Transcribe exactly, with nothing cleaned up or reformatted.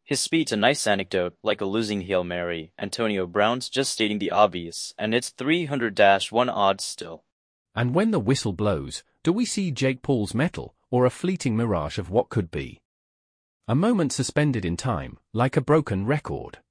His speed's a nice anecdote, like a losing Hail Mary. Antonio Brown's just stating the obvious, and it's three hundred dash one odds still. And when the whistle blows, do we see Jake Paul's mettle, or a fleeting mirage of what could be? A moment suspended in time, like a broken record.